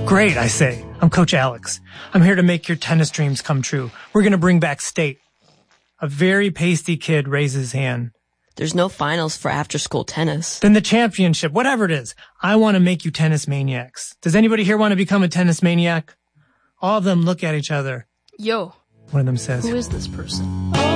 Great, I say. I'm Coach Alex. I'm here to make your tennis dreams come true. We're going to bring back state. A very pasty kid raises his hand. There's no finals for after-school tennis. Then the championship, whatever it is. I want to make you tennis maniacs. Does anybody here want to become a tennis maniac? All of them look at each other. Yo. One of them says, who is this person?